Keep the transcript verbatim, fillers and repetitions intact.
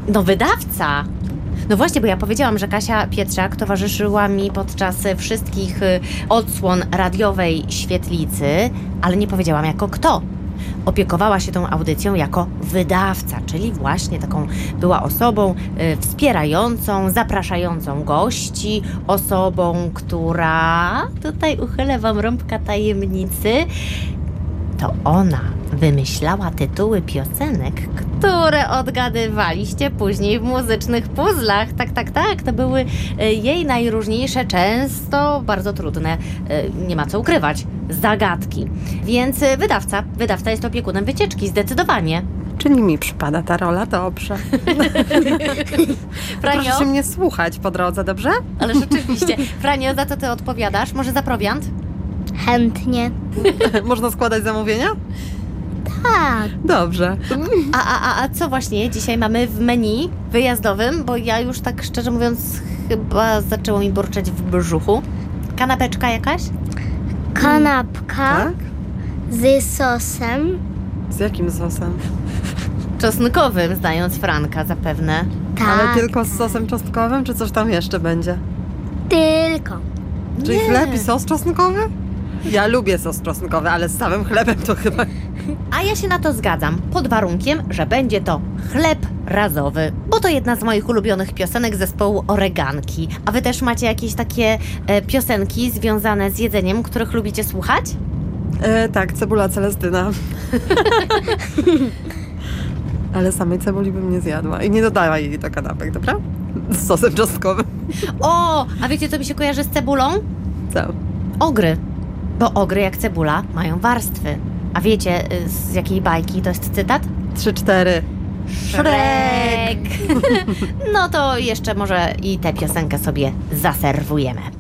No wydawca. No właśnie, bo ja powiedziałam, że Kasia Pietrzak towarzyszyła mi podczas wszystkich y, odsłon radiowej Świetlicy, ale nie powiedziałam jako kto. Opiekowała się tą audycją jako wydawca, czyli właśnie taką była osobą y, wspierającą, zapraszającą gości, osobą, która, tutaj uchylę wam rąbka tajemnicy, to ona wymyślała tytuły piosenek, które odgadywaliście później w muzycznych puzzlach. Tak, tak, tak, to były y, jej najróżniejsze, często bardzo trudne, y, nie ma co ukrywać, zagadki. Więc y, wydawca, wydawca jest opiekunem wycieczki, zdecydowanie. Czyli mi przypada ta rola, dobrze. Franio, Proszę się mnie słuchać po drodze, dobrze? ale rzeczywiście. Franio, za co ty odpowiadasz? Może za prowiant? Chętnie. Można składać zamówienia? Tak. Dobrze. A, a, a, a co właśnie dzisiaj mamy w menu wyjazdowym? Bo ja już tak szczerze mówiąc chyba zaczęło mi burczeć w brzuchu. Kanapeczka jakaś? Kanapka Tak? z sosem. Z jakim sosem? Czosnkowym, znając Franka zapewne. Tak. Ale tylko z sosem czosnkowym, czy coś tam jeszcze będzie? Tylko. Czyli Nie. chleb i sos czosnkowy? Ja lubię sos czosnkowy, ale z samym chlebem to chyba... A ja się na to zgadzam, pod warunkiem, że będzie to chleb razowy, bo to jedna z moich ulubionych piosenek zespołu Oreganki. A wy też macie jakieś takie e, piosenki związane z jedzeniem, których lubicie słuchać? E, tak, cebula Celestyna. Ale samej cebuli bym nie zjadła. I nie dodała jej do kanapek, dobra? Z sosem czosnkowym. O, a wiecie co mi się kojarzy z cebulą? Co? Ogry. Bo ogry jak cebula mają warstwy. A wiecie y, z jakiej bajki to jest cytat? Trzy, cztery. Szrek! No to jeszcze może i tę piosenkę sobie zaserwujemy.